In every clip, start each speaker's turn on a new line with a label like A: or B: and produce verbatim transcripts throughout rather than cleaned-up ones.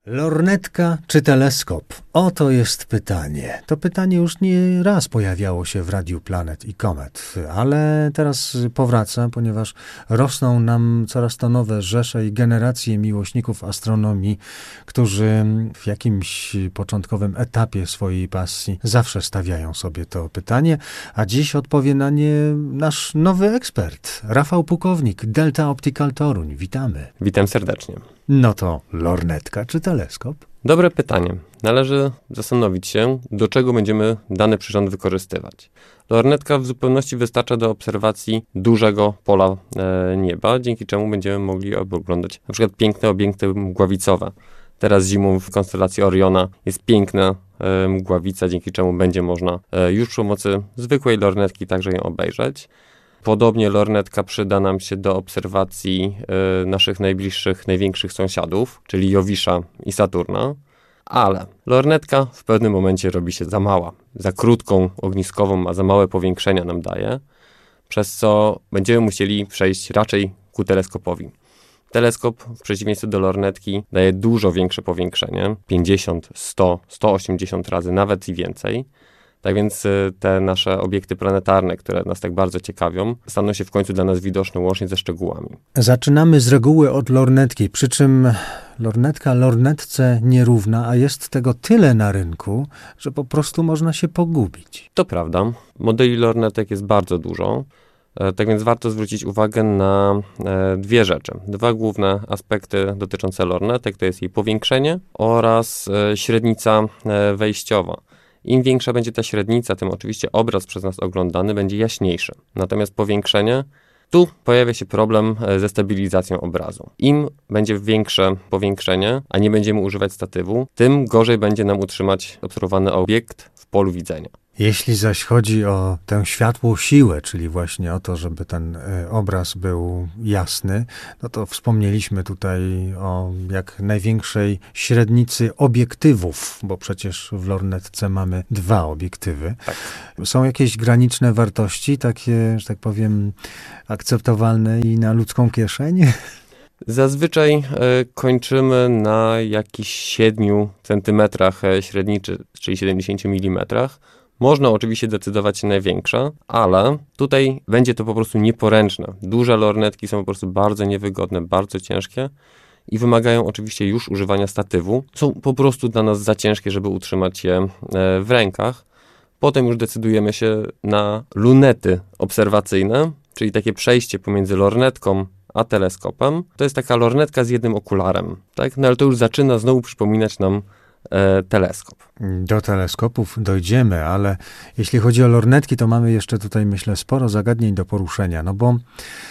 A: Lornetka czy teleskop? Oto jest pytanie. To pytanie już nie raz pojawiało się w Radiu Planet i Komet, ale teraz powraca, ponieważ rosną nam coraz to nowe rzesze i generacje miłośników astronomii, którzy w jakimś początkowym etapie swojej pasji zawsze stawiają sobie to pytanie, a dziś odpowie na nie nasz nowy ekspert, Rafał Pukownik, Delta Optical Toruń. Witamy.
B: Witam serdecznie.
A: No to lornetka czy teleskop?
B: Dobre pytanie. Należy zastanowić się, do czego będziemy dany przyrząd wykorzystywać. Lornetka w zupełności wystarcza do obserwacji dużego pola e, nieba, dzięki czemu będziemy mogli oglądać na przykład piękne obiekty mgławicowe. Teraz zimą w konstelacji Oriona jest piękna e, mgławica, dzięki czemu będzie można e, już przy pomocy zwykłej lornetki także ją obejrzeć. Podobnie lornetka przyda nam się do obserwacji y, naszych najbliższych, największych sąsiadów, czyli Jowisza i Saturna, ale lornetka w pewnym momencie robi się za mała, za krótką, ogniskową, a za małe powiększenia nam daje, przez co będziemy musieli przejść raczej ku teleskopowi. Teleskop w przeciwieństwie do lornetki daje dużo większe powiększenie, pięćdziesiąt, sto, sto osiemdziesiąt razy, nawet i więcej. Tak więc te nasze obiekty planetarne, które nas tak bardzo ciekawią, staną się w końcu dla nas widoczne łącznie ze szczegółami.
A: Zaczynamy z reguły od lornetki, przy czym lornetka lornetce nierówna, a jest tego tyle na rynku, że po prostu można się pogubić.
B: To prawda. Modeli lornetek jest bardzo dużo. Tak więc warto zwrócić uwagę na dwie rzeczy. Dwa główne aspekty dotyczące lornetek to jest jej powiększenie oraz średnica wejściowa. Im większa będzie ta średnica, tym oczywiście obraz przez nas oglądany będzie jaśniejszy. Natomiast powiększenie, tu pojawia się problem ze stabilizacją obrazu. Im będzie większe powiększenie, a nie będziemy używać statywu, tym gorzej będzie nam utrzymać obserwowany obiekt w polu widzenia.
A: Jeśli zaś chodzi o tę światłą siłę, czyli właśnie o to, żeby ten y, obraz był jasny, no to wspomnieliśmy tutaj o jak największej średnicy obiektywów, bo przecież w lornetce mamy dwa obiektywy.
B: Tak.
A: Są jakieś graniczne wartości, takie, że tak powiem, akceptowalne i na ludzką kieszeń?
B: Zazwyczaj y, kończymy na jakichś siedmiu centymetrach średnicy, czyli siedemdziesięciu milimetrach. Można oczywiście decydować się największa, ale tutaj będzie to po prostu nieporęczne. Duże lornetki są po prostu bardzo niewygodne, bardzo ciężkie i wymagają oczywiście już używania statywu. Są po prostu dla nas za ciężkie, żeby utrzymać je w rękach. Potem już decydujemy się na lunety obserwacyjne, czyli takie przejście pomiędzy lornetką a teleskopem. To jest taka lornetka z jednym okularem, tak? No ale to już zaczyna znowu przypominać nam e, teleskop.
A: Do teleskopów dojdziemy, ale jeśli chodzi o lornetki, to mamy jeszcze tutaj, myślę, sporo zagadnień do poruszenia, no bo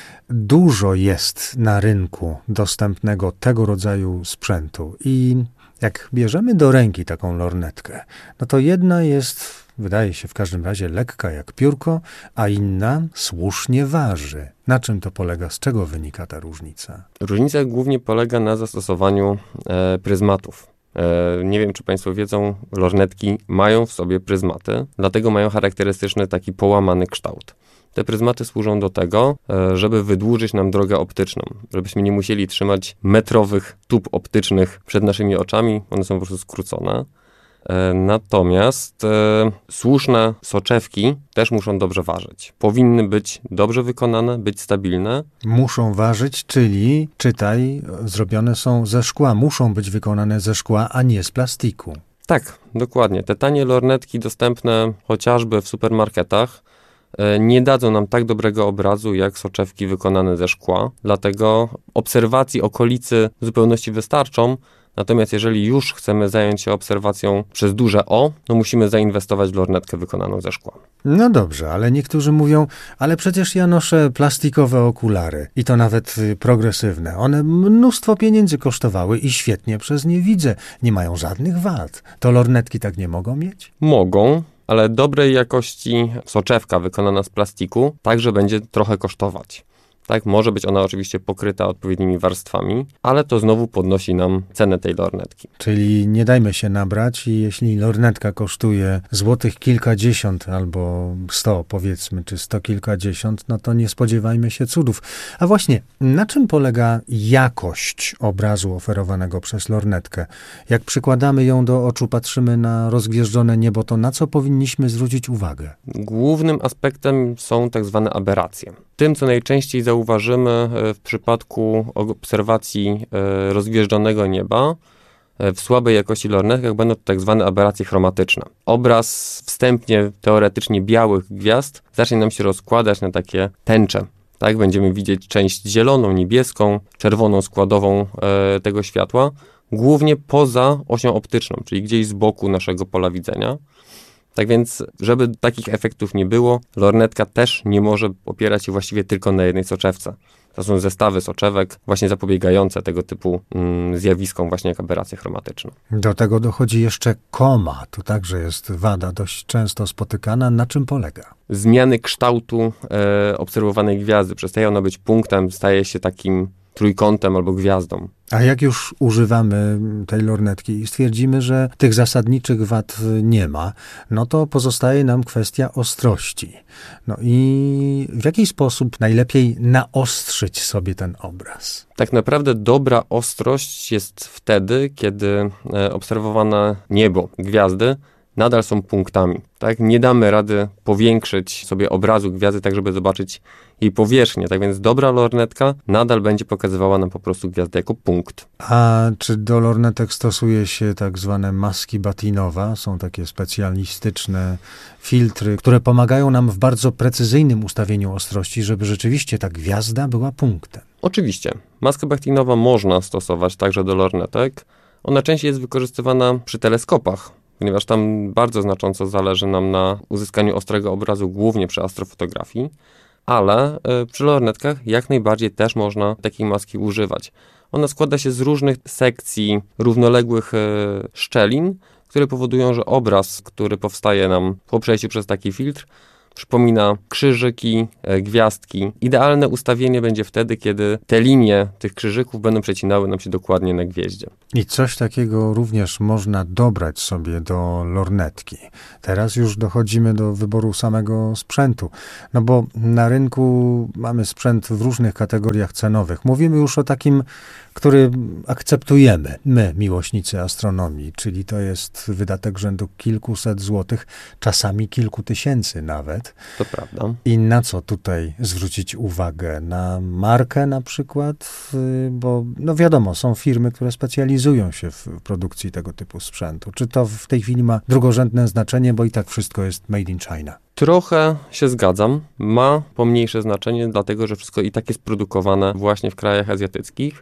A: dużo jest na rynku dostępnego tego rodzaju sprzętu i jak bierzemy do ręki taką lornetkę, no to jedna jest, wydaje się w każdym razie, lekka jak piórko, a inna słusznie waży. Na czym to polega? Z czego wynika ta różnica?
B: Różnica głównie polega na zastosowaniu e, pryzmatów. Nie wiem, czy Państwo wiedzą, lornetki mają w sobie pryzmaty, dlatego mają charakterystyczny taki połamany kształt. Te pryzmaty służą do tego, żeby wydłużyć nam drogę optyczną, żebyśmy nie musieli trzymać metrowych tub optycznych przed naszymi oczami, one są po prostu skrócone. Natomiast e, słuszne soczewki też muszą dobrze ważyć. Powinny być dobrze wykonane, być stabilne.
A: Muszą ważyć, czyli, czytaj, zrobione są ze szkła. Muszą być wykonane ze szkła, a nie z plastiku.
B: Tak, dokładnie. Te tanie lornetki dostępne chociażby w supermarketach e, nie dadzą nam tak dobrego obrazu, jak soczewki wykonane ze szkła. Dlatego obserwacji okolicy w zupełności wystarczą. Natomiast jeżeli już chcemy zająć się obserwacją przez duże O, no musimy zainwestować w lornetkę wykonaną ze szkła.
A: No dobrze, ale niektórzy mówią, ale przecież ja noszę plastikowe okulary i to nawet progresywne. One mnóstwo pieniędzy kosztowały i świetnie przez nie widzę. Nie mają żadnych wad. To lornetki tak nie mogą mieć?
B: Mogą, ale dobrej jakości soczewka wykonana z plastiku także będzie trochę kosztować. Tak, może być ona oczywiście pokryta odpowiednimi warstwami, ale to znowu podnosi nam cenę tej lornetki.
A: Czyli nie dajmy się nabrać i jeśli lornetka kosztuje złotych kilkadziesiąt albo sto powiedzmy, czy sto kilkadziesiąt, no to nie spodziewajmy się cudów. A właśnie, na czym polega jakość obrazu oferowanego przez lornetkę? Jak przykładamy ją do oczu, patrzymy na rozgwieżdżone niebo, to na co powinniśmy zwrócić uwagę?
B: Głównym aspektem są tak zwane aberracje. Tym, co najczęściej zauważymy w przypadku obserwacji rozgwieżdżonego nieba, w słabej jakości lornetkach będą to tak zwane aberracje chromatyczne. Obraz wstępnie, teoretycznie białych gwiazd zacznie nam się rozkładać na takie tęcze. Tak, będziemy widzieć część zieloną, niebieską, czerwoną składową e, tego światła, głównie poza osią optyczną, czyli gdzieś z boku naszego pola widzenia. Tak więc, żeby takich efektów nie było, lornetka też nie może opierać się właściwie tylko na jednej soczewce. To są zestawy soczewek właśnie zapobiegające tego typu mm, zjawiskom właśnie jak aberracje chromatyczne.
A: Do tego dochodzi jeszcze koma. Tu także jest wada dość często spotykana. Na czym polega?
B: Zmiany kształtu e, obserwowanej gwiazdy. Przestaje ona być punktem, staje się takim trójkątem albo gwiazdą.
A: A jak już używamy tej lornetki i stwierdzimy, że tych zasadniczych wad nie ma, no to pozostaje nam kwestia ostrości. No i w jaki sposób najlepiej naostrzyć sobie ten obraz?
B: Tak naprawdę dobra ostrość jest wtedy, kiedy obserwowane niebo, gwiazdy nadal są punktami. Tak? Nie damy rady powiększyć sobie obrazu gwiazdy, tak żeby zobaczyć jej powierzchnię. Tak więc dobra lornetka nadal będzie pokazywała nam po prostu gwiazdę jako punkt.
A: A czy do lornetek stosuje się tak zwane maski Batinowa? Są takie specjalistyczne filtry, które pomagają nam w bardzo precyzyjnym ustawieniu ostrości, żeby rzeczywiście ta gwiazda była punktem.
B: Oczywiście. Maskę Batinowa można stosować także do lornetek. Ona częściej jest wykorzystywana przy teleskopach, ponieważ tam bardzo znacząco zależy nam na uzyskaniu ostrego obrazu, głównie przy astrofotografii, ale y, przy lornetkach jak najbardziej też można takiej maski używać. Ona składa się z różnych sekcji równoległych y, szczelin, które powodują, że obraz, który powstaje nam po przejściu przez taki filtr, przypomina krzyżyki, e, gwiazdki. Idealne ustawienie będzie wtedy, kiedy te linie tych krzyżyków będą przecinały nam się dokładnie na gwieździe.
A: I coś takiego również można dobrać sobie do lornetki. Teraz już dochodzimy do wyboru samego sprzętu. No bo na rynku mamy sprzęt w różnych kategoriach cenowych. Mówimy już o takim, który akceptujemy, my, miłośnicy astronomii, czyli to jest wydatek rzędu kilkuset złotych, czasami kilku tysięcy nawet.
B: To prawda.
A: I na co tutaj zwrócić uwagę? Na markę na przykład? Bo no wiadomo, są firmy, które specjalizują się w produkcji tego typu sprzętu. Czy to w tej chwili ma drugorzędne znaczenie, bo i tak wszystko jest made in China?
B: Trochę się zgadzam. Ma pomniejsze znaczenie, dlatego że wszystko i tak jest produkowane właśnie w krajach azjatyckich,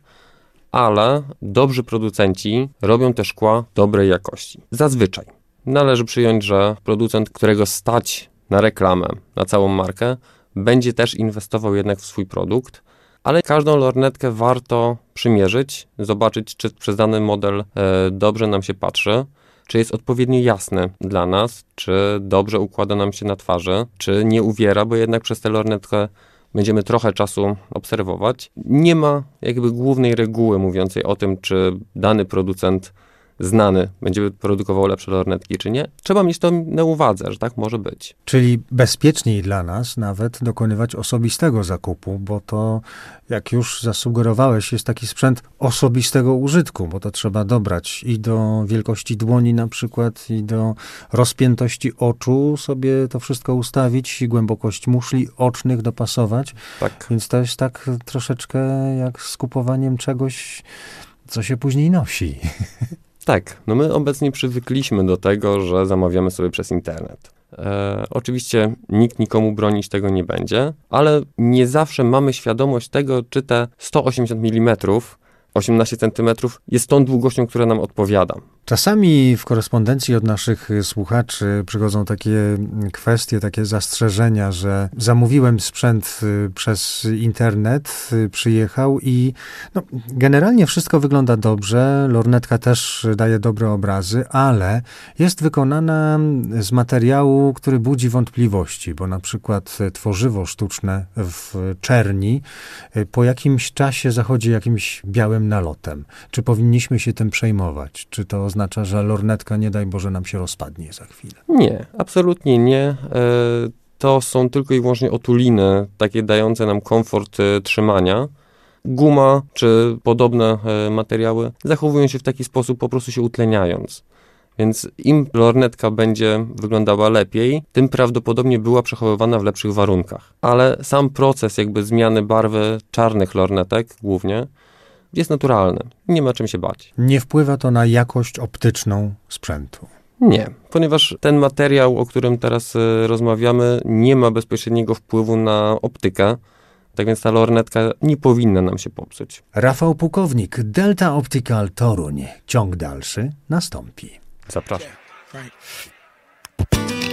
B: ale dobrzy producenci robią te szkła dobrej jakości. Zazwyczaj. Należy przyjąć, że producent, którego stać na reklamę, na całą markę, będzie też inwestował jednak w swój produkt, ale każdą lornetkę warto przymierzyć, zobaczyć, czy przez dany model e, dobrze nam się patrzy, czy jest odpowiednio jasny dla nas, czy dobrze układa nam się na twarzy, czy nie uwiera, bo jednak przez tę lornetkę będziemy trochę czasu obserwować. Nie ma jakby głównej reguły mówiącej o tym, czy dany producent znany będzie produkował lepsze lornetki, czy nie. Trzeba mieć to na uwadze, że tak może być.
A: Czyli bezpieczniej dla nas nawet dokonywać osobistego zakupu, bo to, jak już zasugerowałeś, jest taki sprzęt osobistego użytku, bo to trzeba dobrać i do wielkości dłoni na przykład, i do rozpiętości oczu sobie to wszystko ustawić, i głębokość muszli ocznych dopasować.
B: Tak.
A: Więc to jest tak troszeczkę jak z kupowaniem czegoś, co się później nosi.
B: Tak, no my obecnie przywykliśmy do tego, że zamawiamy sobie przez internet. E, oczywiście nikt nikomu bronić tego nie będzie, ale nie zawsze mamy świadomość tego, czy te sto osiemdziesiąt milimetrów osiemnaście centymetrów jest tą długością, która nam odpowiada.
A: Czasami w korespondencji od naszych słuchaczy przychodzą takie kwestie, takie zastrzeżenia, że zamówiłem sprzęt przez internet, przyjechał i no, generalnie wszystko wygląda dobrze, lornetka też daje dobre obrazy, ale jest wykonana z materiału, który budzi wątpliwości, bo na przykład tworzywo sztuczne w czerni po jakimś czasie zachodzi jakimś białym nalotem. Czy powinniśmy się tym przejmować? Czy to oznacza, że lornetka, nie daj Boże, nam się rozpadnie za chwilę?
B: Nie, absolutnie nie. To są tylko i wyłącznie otuliny, takie dające nam komfort trzymania. Guma czy podobne materiały zachowują się w taki sposób, po prostu się utleniając. Więc im lornetka będzie wyglądała lepiej, tym prawdopodobnie była przechowywana w lepszych warunkach. Ale sam proces jakby zmiany barwy czarnych lornetek głównie jest naturalny. Nie ma czym się bać.
A: Nie wpływa to na jakość optyczną sprzętu?
B: Nie, ponieważ ten materiał, o którym teraz y, rozmawiamy, nie ma bezpośredniego wpływu na optykę. Tak więc ta lornetka nie powinna nam się popsuć.
A: Rafał Pułkownik, Delta Optical Toruń. Ciąg dalszy nastąpi.
B: Zapraszam.